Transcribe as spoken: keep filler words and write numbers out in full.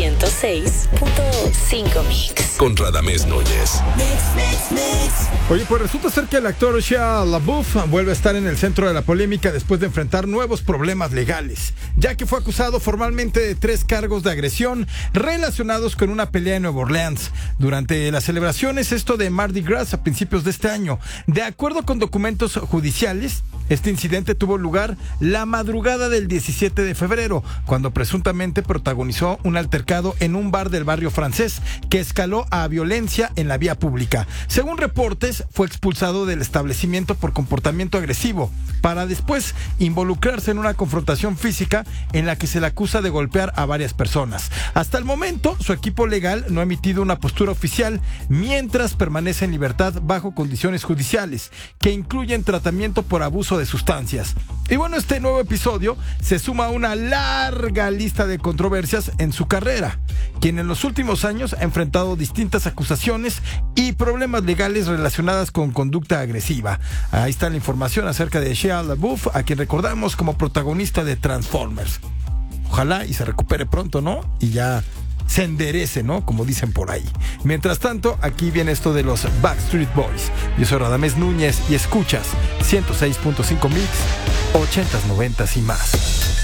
ciento seis punto cinco Mix. Con Radamés Núñez. Oye, pues resulta ser que el actor Shia LaBeouf vuelve a estar en el centro de la polémica después de enfrentar nuevos problemas legales, ya que fue acusado formalmente de tres cargos de agresión relacionados con una pelea en Nueva Orleans durante las celebraciones esto de Mardi Gras a principios de este año. De acuerdo con documentos judiciales, este incidente tuvo lugar la madrugada del diecisiete de febrero, cuando presuntamente protagonizó un altercado en un bar del barrio francés que escaló a violencia en la vía pública. Según reportes, fue expulsado del establecimiento por comportamiento agresivo, para después involucrarse en una confrontación física en la que se le acusa de golpear a varias personas. Hasta el momento, su equipo legal no ha emitido una postura oficial, mientras permanece en libertad bajo condiciones judiciales, que incluyen tratamiento por abuso de sustancias. Y bueno, este nuevo episodio se suma a una larga lista de controversias en su carrera, quien en los últimos años ha enfrentado distintas acusaciones y problemas legales relacionadas con conducta agresiva. Ahí está la información acerca de Shia LaBeouf, a quien recordamos como protagonista de Transformers. Ojalá y se recupere pronto, ¿no? Y ya se enderece, ¿no? Como dicen por ahí. Mientras tanto, aquí viene esto de los Backstreet Boys. Yo soy Radamés Núñez y escuchas ciento seis punto cinco Mix, ochentas, noventas y más.